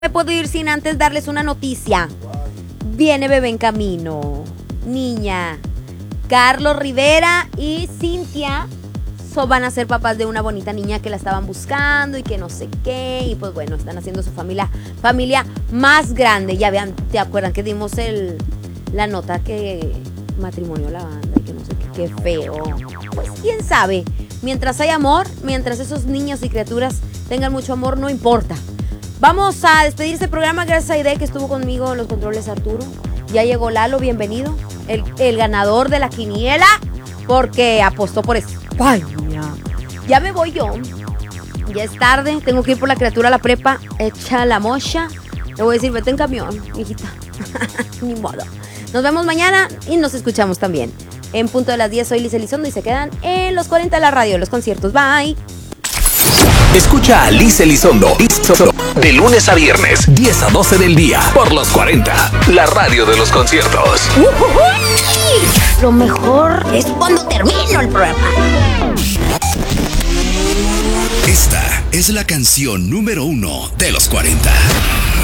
Me puedo ir sin antes darles una noticia. Viene bebé en camino. Niña. Carlos Rivera y Cintia van a ser papás de una bonita niña que la estaban buscando y que no sé qué. Y pues bueno, están haciendo su familia más grande. Ya vean, ¿te acuerdan que dimos la nota que matrimonio la banda y que no sé qué? Qué feo. Pues quién sabe. Mientras hay amor, mientras esos niños y criaturas tengan mucho amor, no importa. Vamos a despedir este programa gracias a Aide, que estuvo conmigo en los controles, Arturo. Ya llegó Lalo, bienvenido. El ganador de la quiniela, porque apostó por España. Ya me voy yo. Ya es tarde, tengo que ir por la criatura a la prepa. Echa la mocha. Le voy a decir, vete en camión, hijita. Ni modo. Nos vemos mañana y nos escuchamos también. En punto de las 10 soy Liz Elizondo y se quedan en los 40 de la radio, los conciertos. Bye. Escucha a Liz Elizondo de lunes a viernes, 10 a 12 del día, por los 40, la radio de los conciertos. Lo mejor es cuando termino el programa. Esta es la canción número 1 de los 40.